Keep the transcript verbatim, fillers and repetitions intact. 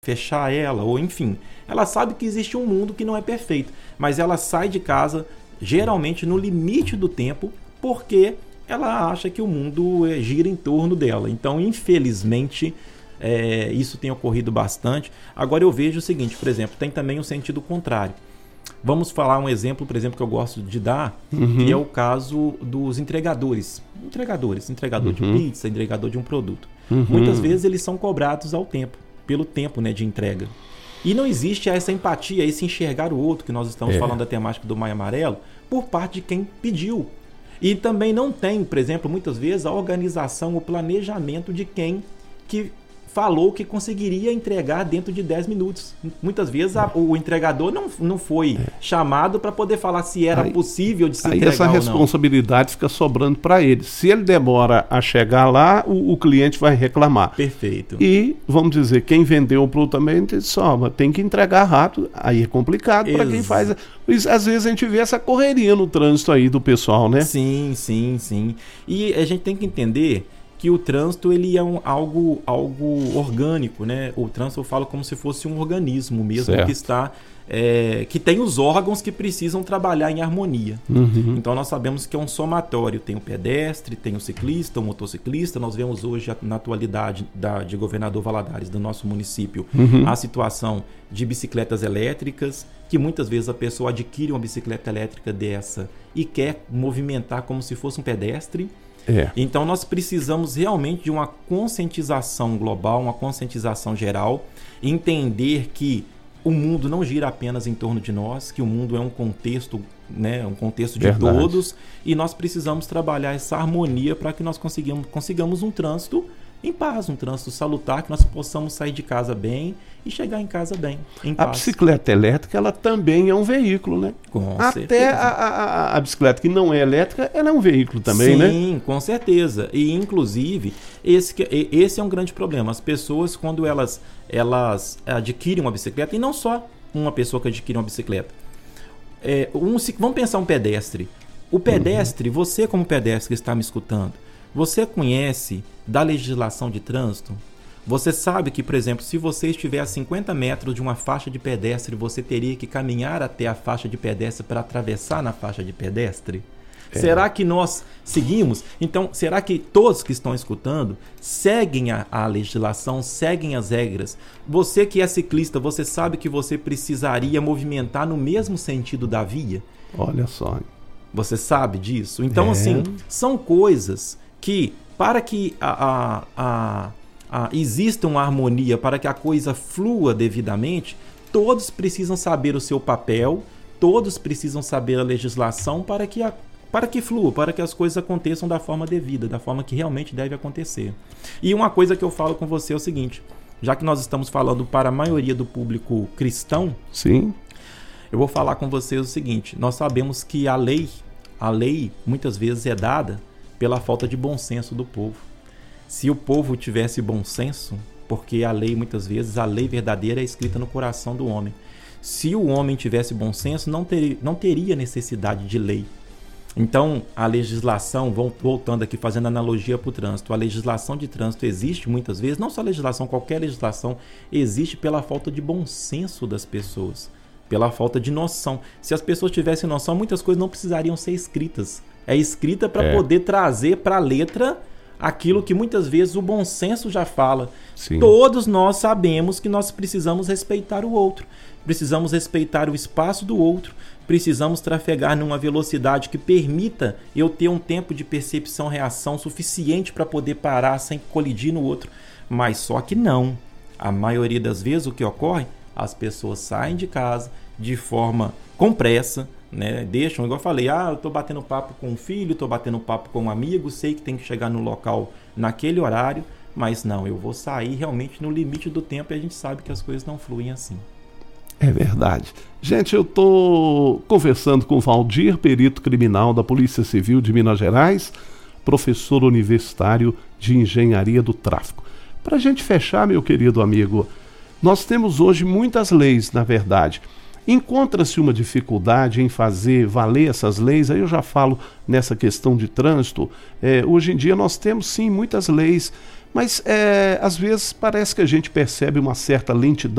fechar ela, ou enfim, ela sabe que existe um mundo que não é perfeito, mas ela sai de casa geralmente no limite do tempo, porque ela acha que o mundo é, gira em torno dela. Então, infelizmente, é, isso tem ocorrido bastante. Agora eu vejo o seguinte, por exemplo, tem também o sentido contrário. Vamos falar um exemplo, por exemplo, que eu gosto de dar, uhum. que é o caso dos entregadores. Entregadores, entregador uhum. de pizza, entregador de um produto. Uhum. Muitas vezes eles são cobrados ao tempo, pelo tempo, né, de entrega. E não existe essa empatia, esse enxergar o outro, que nós estamos é. falando da temática do Maio Amarelo, por parte de quem pediu. E também não tem, por exemplo, muitas vezes, a organização, o planejamento de quem que falou que conseguiria entregar dentro de dez minutos. Muitas vezes a, o entregador não, não foi é. chamado para poder falar se era aí, possível de se aí entregar essa ou não. responsabilidade fica sobrando para ele. Se ele demora a chegar lá, o, o cliente vai reclamar. Perfeito. E, vamos dizer, quem vendeu o produto também só, mas tem que entregar rápido. Aí é complicado para quem faz. Às vezes a gente vê essa correria no trânsito aí do pessoal, né? Sim, sim, sim. E a gente tem que entender que o trânsito ele é um, algo, algo orgânico, né? O trânsito eu falo como se fosse um organismo mesmo, certo. que está é, que tem os órgãos que precisam trabalhar em harmonia. Uhum. Então nós sabemos que é um somatório. Tem o pedestre, tem o ciclista, o motociclista. Nós vemos hoje na atualidade da, de Governador Valadares, do nosso município, uhum. a situação de bicicletas elétricas, que muitas vezes a pessoa adquire uma bicicleta elétrica dessa e quer movimentar como se fosse um pedestre. É. Então nós precisamos realmente de uma conscientização global, uma conscientização geral, entender que o mundo não gira apenas em torno de nós, que o mundo é um contexto, né, um contexto de Verdade. todos, e nós precisamos trabalhar essa harmonia para que nós consigamos, consigamos um trânsito em paz, um trânsito salutar, que nós possamos sair de casa bem e chegar em casa bem, em a paz. Bicicleta elétrica, ela também é um veículo, né? Com Até certeza. A, a, a bicicleta que não é elétrica, ela é um veículo também, Sim, né? Sim, com certeza. E, inclusive, esse, esse é um grande problema. As pessoas, quando elas, elas adquirem uma bicicleta, e não só uma pessoa que adquire uma bicicleta, é, um, vamos pensar um pedestre. O pedestre, uhum. você como pedestre que está me escutando, você conhece da legislação de trânsito? Você sabe que, por exemplo, se você estiver a cinquenta metros de uma faixa de pedestre, você teria que caminhar até a faixa de pedestre para atravessar na faixa de pedestre? É. Será que nós seguimos? Então, será que todos que estão escutando seguem a, a legislação, seguem as regras? Você que é ciclista, você sabe que você precisaria movimentar no mesmo sentido da via? Olha só. Você sabe disso? Então, é. assim, são coisas que, para que a, a, a, a, exista uma harmonia, para que a coisa flua devidamente, todos precisam saber o seu papel, todos precisam saber a legislação para que, a, para que flua, para que as coisas aconteçam da forma devida, da forma que realmente deve acontecer. E uma coisa que eu falo com você é o seguinte, já que nós estamos falando para a maioria do público cristão, sim, eu vou falar com vocês o seguinte, nós sabemos que a lei, a lei muitas vezes é dada pela falta de bom senso do povo. Se o povo tivesse bom senso, porque a lei muitas vezes, a lei verdadeira é escrita no coração do homem. Se o homem tivesse bom senso, não teria, não teria necessidade de lei. Então, a legislação, voltando aqui, fazendo analogia para o trânsito, a legislação de trânsito existe muitas vezes, não só a legislação, qualquer legislação existe pela falta de bom senso das pessoas, pela falta de noção. Se as pessoas tivessem noção, muitas coisas não precisariam ser escritas. É escrita para é. poder trazer para a letra aquilo que muitas vezes o bom senso já fala. Sim. Todos nós sabemos que nós precisamos respeitar o outro, precisamos respeitar o espaço do outro, precisamos trafegar numa velocidade que permita eu ter um tempo de percepção-reação suficiente para poder parar sem colidir no outro. Mas só que não. A maioria das vezes o que ocorre, as pessoas saem de casa de forma com pressa, né? Deixam, igual eu falei, ah, eu tô batendo papo com um filho, tô batendo papo com um amigo, sei que tem que chegar no local naquele horário, mas não, eu vou sair realmente no limite do tempo e a gente sabe que as coisas não fluem assim. É verdade. Gente, eu tô conversando com o Valdir, perito criminal da Polícia Civil de Minas Gerais, professor universitário de Engenharia do Tráfego. Para a gente fechar, meu querido amigo, nós temos hoje muitas leis, na verdade. Encontra-se uma dificuldade em fazer valer essas leis, aí eu já falo nessa questão de trânsito. É, hoje em dia nós temos sim muitas leis, mas é, às vezes parece que a gente percebe uma certa lentidão